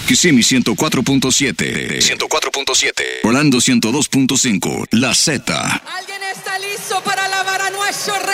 Kissimmee 104.7. 104.7. Orlando 102.5. La Z. ¿Alguien está listo para alabar a nuestro